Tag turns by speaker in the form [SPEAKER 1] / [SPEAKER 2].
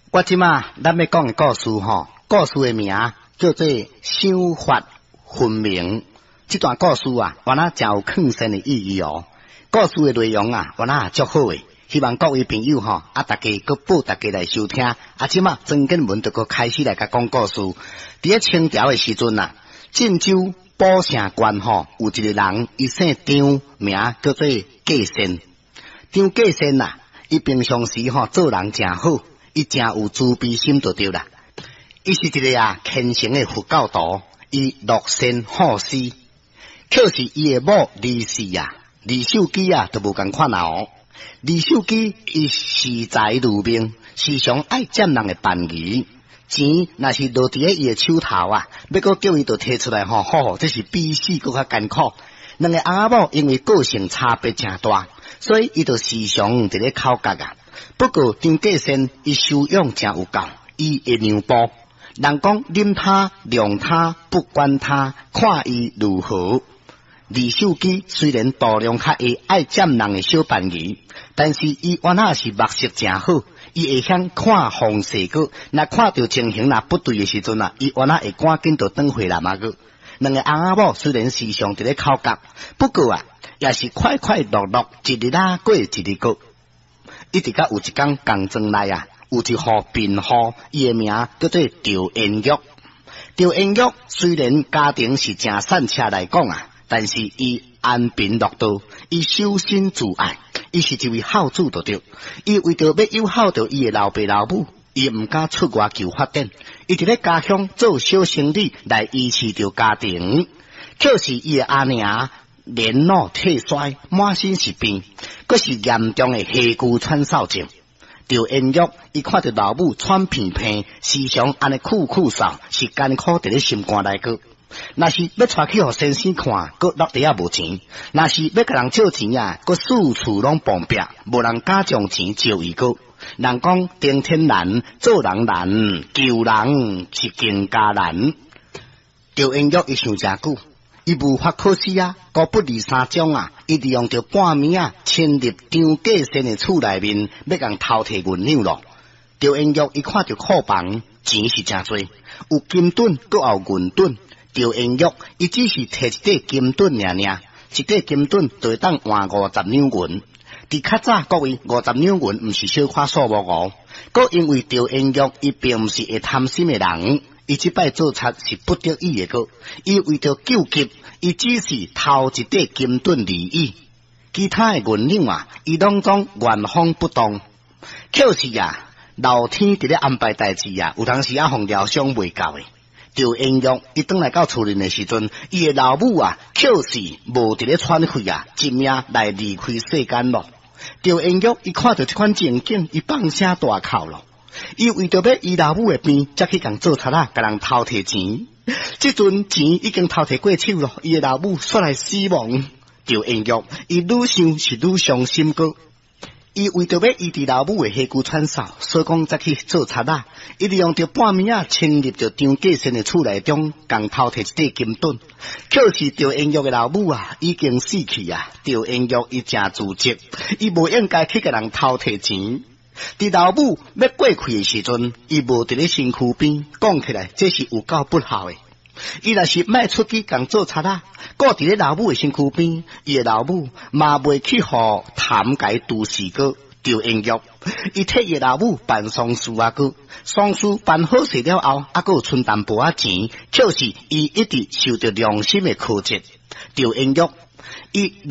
[SPEAKER 1] 我即马咱要讲的故事故事的名叫做想法分明。这段故事原来真有更深的意义哦。故事的内容原来足好诶，希望各位朋友大家搁报大家来收听。即马曾建文就搁开始来甲讲故事。伫咧清朝的时阵晋州宝城县有一个人，伊姓张，名叫做介仙。张介仙伊平常时做人真好，伊真有慈悲心就对啦。伊是一个虔诚的佛教徒，伊乐善好施。可是伊的某李氏李秀基都无共款哦。李秀基伊视财如命，时常爱占人的便宜。钱若是落伫伊的手头要搁叫伊就摕出来这是比死搁较艰苦。两个阿某因为个性差别真大，所以伊就时常伫咧口角不过张介仙伊修养真有够，伊会让步。人讲啉他量他不管他，看伊如何。李秀基虽然度量较会爱占人的小便宜，但是伊原来是目色真好，伊会晓看风势个，若看到情形不对的时阵伊原来会赶紧就转回来个。两个阿某虽然时常伫咧口角，不过也是快快乐乐，一日过一日过。一直到有一天工庄内有一户贫户，伊的名叫做赵延玉。赵延玉虽然家庭是真善车来讲但是伊安贫乐道，伊修身自爱，伊是一位孝子就对。伊为着要友好着伊的老爸老母，伊毋敢出外求发展，伊伫咧家乡做小生意来维持着家庭。可是伊的阿娘年老体衰，满身是病，佫是严重的气骨喘嗽症。赵延玉伊看着老母喘片片，时常安尼哭嗽，是艰苦伫咧心肝内个。若是要带去互先生看，佫落地无钱；若是要甲人借钱佫四处拢碰壁，无人敢将钱借伊个。人讲顶天难，做人难，救人是更加难。赵延玉伊想真久，伊无法考试高不二三种伊利用着半暝潜入张介仙的厝内面，要共偷摕银两咯。赵延玉伊看着库房钱是真多，有金盾，佫有银盾。赵延玉伊只是摕一块金盾尔，一块金盾就会当换50两银。伫较早各位50两银毋是小可数目哦。佫因为赵延玉伊并毋是会贪心的人，伊即摆做贼是不得已的个。伊为着救急，伊只是偷一块金盾而已，其他的银两伊拢总原封不动。可是老天伫咧安排代志有当时互疗伤袂到的。赵延玉伊转来到厝里的时阵，伊的老母确实无伫咧喘气一命来离开世间咯。赵延玉伊看到这款情景，伊放声大哭咯。伊为着要医老母的病，才去共做贼甲人偷摕钱。这阵钱已经偷摕过手咯，伊的老母煞来死亡。赵延玉伊愈想是愈伤心个。伊为着要医治老母的气骨喘嗽，所以讲才去做贼伊利用着半暝潜入着张介仙的厝内中，共偷摕一块金盾。可是赵延玉的老母已经死去赵延玉伊真自责，伊无应该去甲人偷摕钱。伫老母要过去的时阵，伊无伫咧身躯边，讲起来这是有够不孝的。伊若是卖出去共做贼顾伫咧老母的身躯边，伊的老母嘛袂去互谈解都市个。赵延玉伊替伊老母办丧事个，丧事办好势了后，佫有剩淡薄钱，可是伊一直受着良心的苛责。赵延玉伊